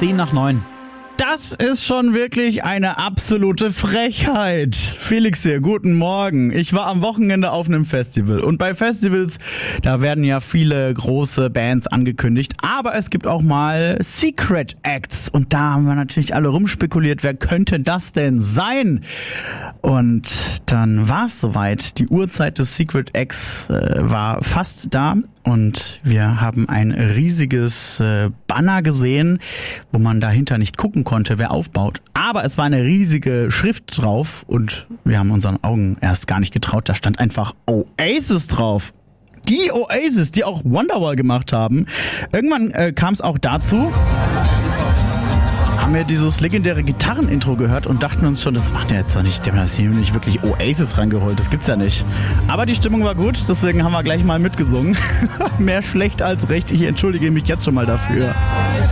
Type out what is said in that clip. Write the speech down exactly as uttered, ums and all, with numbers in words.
zehn nach neun. Das ist schon wirklich eine absolute Frechheit. Felix hier, guten Morgen. Ich war am Wochenende auf einem Festival und bei Festivals, da werden ja viele große Bands angekündigt, aber es gibt auch mal Secret Acts und da haben wir natürlich alle rumspekuliert, wer könnte das denn sein? Und dann war es soweit. Die Uhrzeit des Secret Acts äh, war fast da und wir haben ein riesiges äh, Banner gesehen, wo man dahinter nicht gucken konnte, wer aufbaut. Aber es war eine riesige Schrift drauf und wir haben unseren Augen erst gar nicht getraut. Da stand einfach Oasis drauf. Die Oasis, die auch Wonderwall gemacht haben. Irgendwann äh, kam es auch dazu, haben wir dieses legendäre Gitarrenintro gehört und dachten uns schon, das macht ja jetzt doch nicht, die haben das hier nicht wirklich Oasis rangeholt, das gibt's ja nicht. Aber die Stimmung war gut, deswegen haben wir gleich mal mitgesungen. Mehr schlecht als recht, ich entschuldige mich jetzt schon mal dafür.